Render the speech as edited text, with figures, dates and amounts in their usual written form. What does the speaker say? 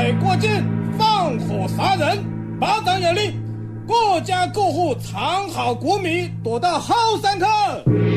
罪过境，放火杀人。保长有令，各家各户藏好谷米，躲到后山去。